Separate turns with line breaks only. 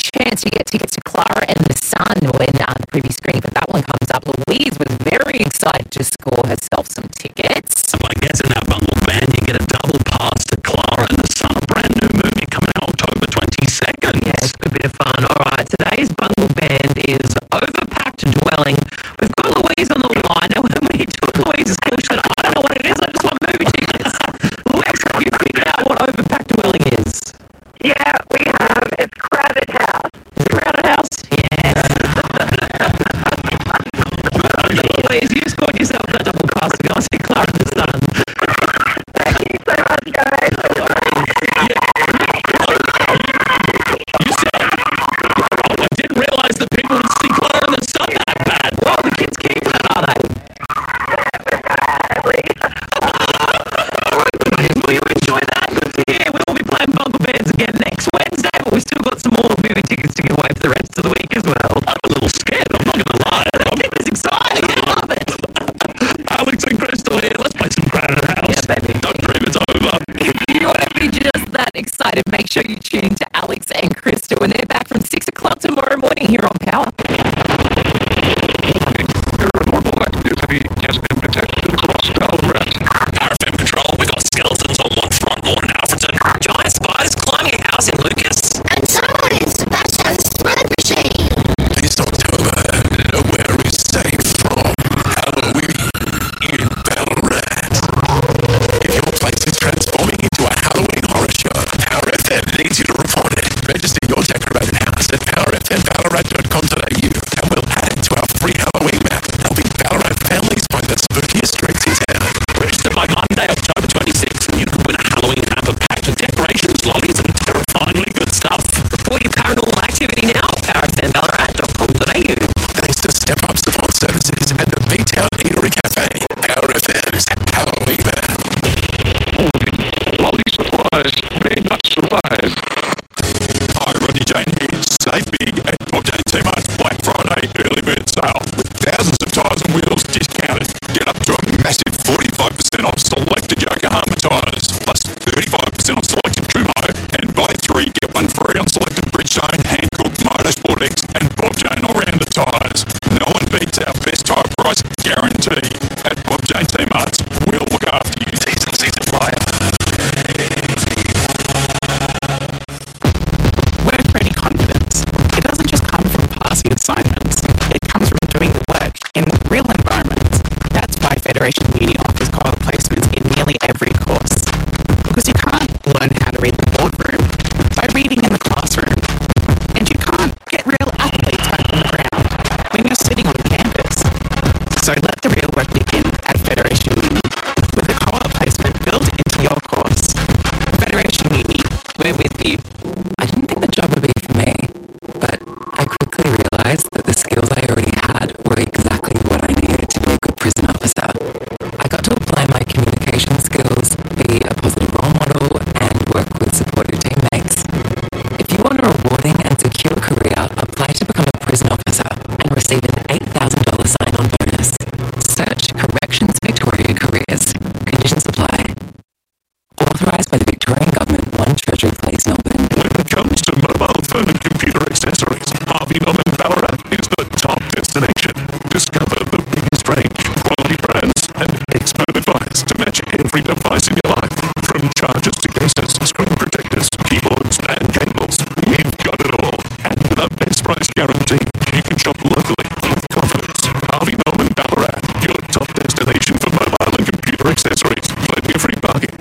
chance to get tickets to Clara and the Sun when the preview screening for that one comes up. Louise was very excited to score herself some tickets.
And by getting that bundle band, you get a double pass to Clara and the Sun, a brand new movie coming out October 22nd.
Yeah, it's a good bit of fun. All right, today's bundle band is Overpacked Dwelling. We've got Louise on the line. Now, when we took Louise's call, she said, I don't know what it is, I just want movie tickets. Louise, have you figured out what Overpacked Dwelling is?
Yeah, we have. It's Crowded House.
Crowded House? Yes. Louise, you scored yourself a double pass to go and see Clara and the Sun.
Thank you so much, guys.
You said, I didn't realise that people would see Clara and the Sun that bad.
Well, the kids keep that, are they? Will you enjoy that? Good to hear. We'll be playing bundle bands again next Wednesday, but we've still got some more movie tickets to give away for the rest of the week as well.
I'm a little scared, I'm not going to lie.
It's exciting. I love it.
Alex and Crystal here, let's play some Crowded House.
Yeah, baby.
Don't dream it's over.
If you want to be just that excited, make sure you tune in to Alex and Crystal when they're back from 6 o'clock tomorrow morning here on Power.
Paranormal activity has been detected across Ballarat. RFM Patrol, we got skeletons on one front lawn in Alfreton. Giant spiders climbing a house in Lucas.
And someone in Sebastian's spread machine.
This October, nowhere is safe from Halloween in Ballarat. If your place is transforming into a Halloween horror show, Power FM needs you to report it. Register your decorated house at powerfmballarat.com.au and we'll add it to our free Halloween map, helping Ballarat families find the spookiest streets in town. Register by Monday, October 26th, and you can win a Halloween hamper packed with decorations, lollies, and terrifyingly good stuff. Report your paranormal activity now at powerfmballarat.com.au. Thanks to Step Up Support Services and the B-Town Eatery Cafe. Power FM's Halloween map. Lolly supplies may not survive. Hi, Rodney Jane here. Save big at Bob Jane T-Mart's Black Friday early bird sale with thousands of tyres and wheels discounted. Get up to a massive 45% off selected Yokohama tyres, plus 35% off selected Kumho, and buy 3 get 1 free on selected Bridgestone, Hankook, Motorsport X, and Bob Jane all-rounder tyres. No one beats our best tyre price guarantee at Bob Jane T-Mart's. We'll look after you. T's and C's apply.
Work ready confidence. It doesn't just come from passing assignments. It comes from doing the work in real environments. That's why Federation Uni offers co-op placements in nearly every course. Because you can't learn how to read the boardroom by reading in the classroom. And you can't get real athletes back on the ground when you're sitting on campus. So let the real work begin at Federation Uni with a co-op placement built into your course. Federation Uni, we're with you.
I didn't think the job would be for me, but I quickly realised that the skills I already had were exactly what I needed to be a good prison officer. I got to apply my communication skills, be a positive role model, and work with supportive teammates. If you want a rewarding and secure career, apply to become a prison officer and receive an $8,000 sign-on bonus. Search Corrections Victoria Careers. Conditions apply. Authorised by the Victorian Government, 1 Treasury Place, Melbourne.
When it comes to mobile phone and computer accessories, Harvey Norman Ballarat is the top destination. Discover the biggest range, quality brands, and expert advice to match every device in your life. From chargers to cases, screen protectors, keyboards, and cables, we've got it all. And with our best price guarantee, you can shop locally with confidence. Harvey Norman Ballarat, your top destination for mobile and computer accessories. Plenty of free parking